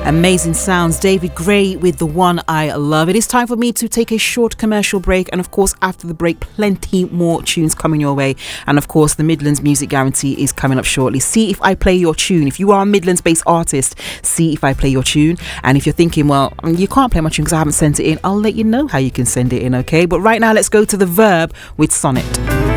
Amazing sounds. David Gray with The One I Love. It is time for me to take a short commercial break, and of course after the break plenty more tunes coming your way, and of course the Midlands Music Guarantee is coming up shortly. See if I play your tune. If you are a Midlands based artist, see if I play your tune. And if you're thinking, well, you can't play my tune because I haven't sent it in, I'll let you know how you can send it in, okay? But right now let's go to The Verb with Sonnet.